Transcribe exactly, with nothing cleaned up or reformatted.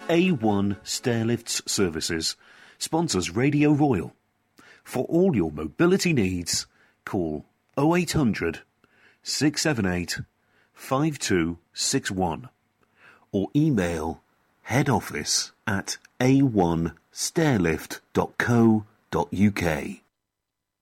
A one Stairlifts Services sponsors Radio Royal. For all your mobility needs, call oh eight hundred, six seven eight, five two six one or email head office at a one stairlift dot co dot uk.